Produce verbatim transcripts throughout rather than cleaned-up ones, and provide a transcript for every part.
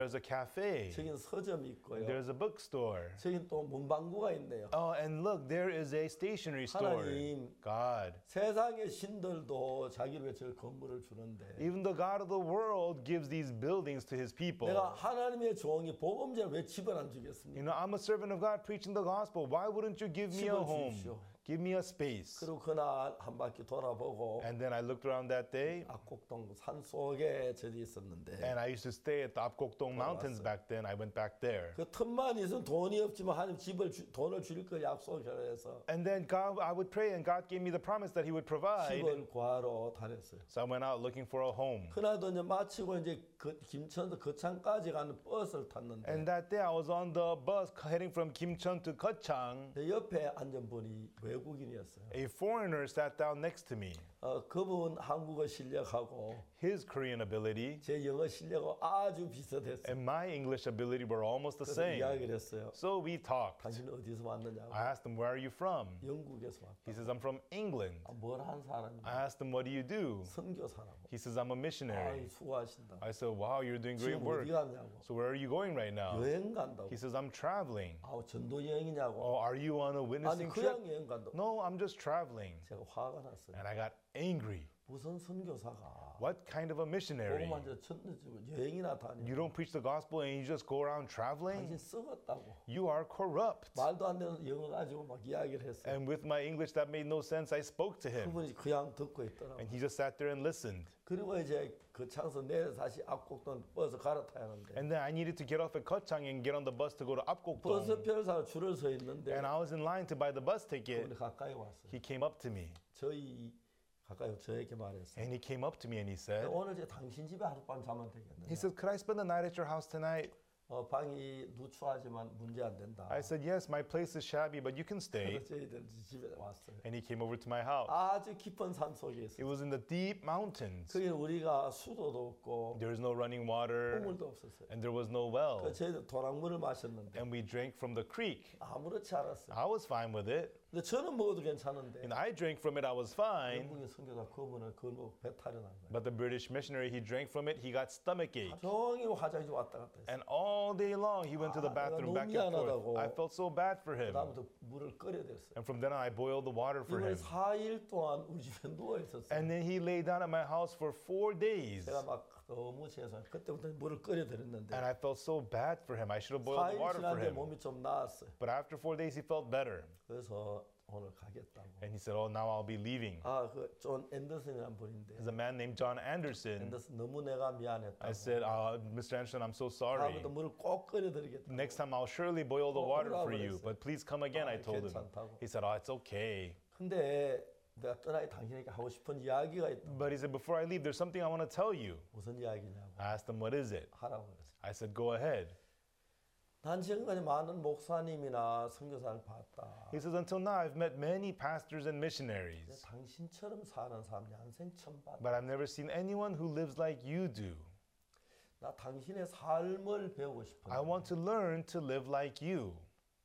There's a cafe. 저긴 서점이 있고요. There's a bookstore. 저긴 또 문방구가 있네요. Oh, and look, there is a stationery store. 하나님. God. 세상의 신들도 자기를 위해 저 건물을 주는데 Even the God of the world gives these buildings to his people. 내가 하나님의 종이 복음제를 왜 집을 안 주겠습니까? You know, I'm a servant of God preaching the gospel. Why wouldn't you give me a 집을 home? 주십시오. Give me a space. 그리고 그날 한 바퀴 돌아보고 And then I looked around that day, 압곡동 산 속에 저기 있었는데 and I used to stay at the Apgokdong Mountains back then. I went back there. 그 틈만 있으면 돈이 없지만 하나님 집을 주, 돈을 줄 걸 약속을 해서 And then God, I would pray, and God gave me the promise that He would provide. 집을 구하러 다녔어요. So I went out looking for a home. 그날도 이제 마치고 이제 그 김천에서 거창까지 가는 버스를 탔는데 And that day I was on the bus heading from Kimcheon to Gyeongsang. 내 옆에 앉은 분이 외국인이었어요. A foreigner sat down next to me. 어, 그분 한국어 실력하고 His Korean ability 제 영어 실력하고 아주 비슷했어요. and my English ability were almost the 그래서 same. 이야기를 했어요. So we talked. 당신 어디서 왔느냐고. I asked him, where are you from? 영국에서 왔다. He says, I'm from England. 아, 뭘 한 사람이냐. I asked him, what do you do? 선교사라고. He says, I'm a 아이 missionary. 수고하신다. I said, wow, you're doing great 지금 work. 어디 갔냐고. So where are you going right now? 여행 간다고. He says, I'm traveling. 아, 전도 여행이냐고. Oh, are you on a 아니 witnessing 그냥 trip? 여행 간다고. No, I'm just traveling. 제가 화가 났어요. And I got angry. 무슨 선교사가 What kind of a missionary? 복음만 저 전도지고 여행이나 다니고. You don't preach the gospel and you just go around traveling? 당신 썩었다고. You are corrupt. 말도 안 되는 영어 가지고 막 이야기를 했어요. And with my English that made no sense, I spoke to him. 그분이 그냥 듣고 있더라고. And he just sat there and listened. 그리고 이제 그 창서 내려 다시 압곡동 버스 갈아타야 하는데 And then I needed to get off at Gyeongsang and get on the bus to go to 버스 Apgokdong. 표를 사러 줄을 서 있는데 And I was in line to buy the bus 그분이 ticket. 가까이 왔어요. He came up to me. 저희 가까이 저에게 말했어요. And he came up to me and he said, 오늘 이제 당신 집에 하룻밤 자면 he 되겠느냐. said, could I spend the night at your house tonight? 어, 방이 누추하지만 문제 안 된다. I said, yes, my place is shabby, but you can stay. 그래서 저희들 집에 왔어요. And he came over to my house. 아주 깊은 산 속에 It 있어요. was in the deep mountains. 거기 우리가 수도도 없고 There was no running water 우물도 없었어요. and there was no 그 well. 저희들 도랑물을 마셨는데 And we drank from the creek. 아무렇지 않았어요. I was fine with it. 근데 저는 먹어도 괜찮은데 And I drank from it, I was fine. 영국인 선교사 그분은 그걸 먹고 배탈이 난 거예요. But the British missionary, he drank from it, he got stomach ache. 종일 화장실 왔다 갔다 했어요. And all day long, he went to the 아, bathroom 내가 back 너무 and 미안하다고. forth. I felt so bad for him. 그다음부터 물을 끓여댔어요. And from then on, I boiled the water for 이번에 him. 사 일 동안 우리 집에 누워 있었어요. And then he lay down at my house for four days. 제가 막 너무 죄송해요. 그때부터 물을 끓여드렸는데 And I felt so bad for him. I should have boiled 사 the 일 water for 지났는데 him. 몸이 좀 나았어요. But after four days, he felt better. 그래서 오늘 가겠다고. And he said, oh, now I'll be leaving. 아, 그 존 앤더슨이라는 분인데 There's a man named John Anderson. 앤더슨 너무 내가 미안했다고. I said, uh, Mister Anderson, I'm so sorry. 다음부터 물을 꼭 끓여드리겠다. Next time I'll surely boil the 어, water 뭐라고 for you. 그랬어요? But please come again, I 아, told him. 괜찮다고. He said, oh, it's okay. 근데 내가 떠나기 당신에게 하고 싶은 이야기가 있다. But he said, before I leave, there's something I want to tell you. 무슨 이야기냐고 I asked him, what is it? 하라고 그랬어요. I said, go ahead. 난 지금까지 많은 목사님이나 선교사를 봤다. He says, until now, I've met many pastors and 근데 missionaries. 당신처럼 사는 사람 양생 처음 봤다. But I've never seen anyone who lives like you do. 나 당신의 삶을 배우고 싶어. I want to learn to live like you.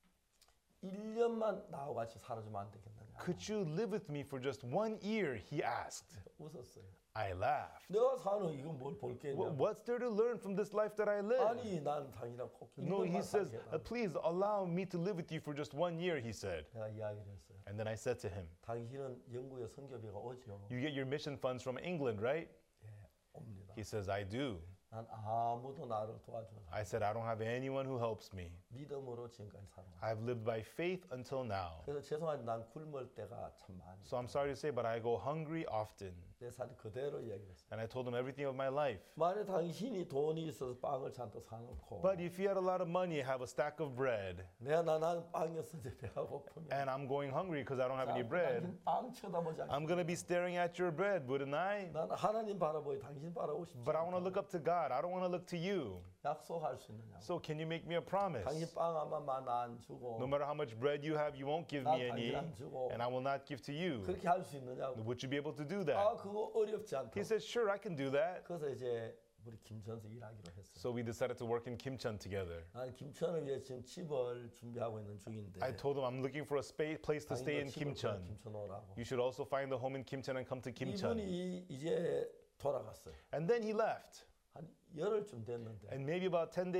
일 년만 나하고 같이 살아주면 안 되겠느냐. Could you live with me for just one year? He asked. 웃었어요. I laughed. 내가 사는 이건 뭘 볼겠냐. Wh- What's there to learn from this life that I live? 아니 난 당신이랑 꼭 No, he 일년만 says, 살게 uh, 해달라. please allow me to live with you for just one year, he said. 내가 이야기를 했어요. And then I said to him, 당신은 영국의 선교비가 오죠. you get your mission funds from England, right? 예, 옵니다. He says, I do. 난 아무도 나를 도와주지. I said, I don't have anyone who helps me. 믿음으로 지금까지 살아왔어. I've lived by faith until now. 그래서 죄송한데 난 굶을 때가 참 많이. So I'm sorry to say, but I go hungry often. 내 삶 그대로 이야기를 했어요. And I told him everything of my life. 만약 당신이 돈이 있어서 빵을 잔뜩 사놓고 But if you had a lot of money, have a stack of bread, 내가 나 나는 빵이었는데 배가 고프면 and I'm going hungry because I don't have any bread, 당신 빵 쳐다보지 않고 I'm going to be staring at your bread, wouldn't I? 난 하나님 바라보고 당신 바라보고 싶지 But I want to 않다. look up to God. I don't want to look to you. 약속할 수 있느냐고. So can you make me a 당신 promise? 빵 하나만 안 주고 No matter how much bread you have, you won't give 나 me any, 당신 안 주고. and I will not give to you. 그렇게 할 수 있느냐고. Would you be able to do 아 that? 그거 어렵지 않다. He said, sure, I can do that. 그래서 이제 우리 김천에서 일하기로 했어요. So we decided to work in Kimcheon together. 나는 김천을 위해 지금 집을 준비하고 있는 중인데 I told him I'm looking for a space, place to stay in 당신도 집을 Kimcheon. 김천 오라고. You should also find a home in Kimcheon and come to Kimcheon. 이분이 이제 돌아갔어요. And then he left. 한 열흘쯤 됐는데 And maybe about ten